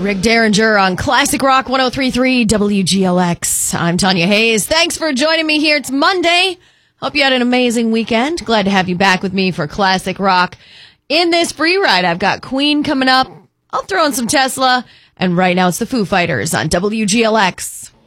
Rick Derringer on Classic Rock 103.3 WGLX. I'm Tanya Hayes. Thanks for joining me here. It's Monday. Hope you had an amazing weekend. Glad to have you back with me for Classic Rock. In this free ride, I've got Queen coming up. I'll throw in some Tesla. And right now it's the Foo Fighters on WGLX.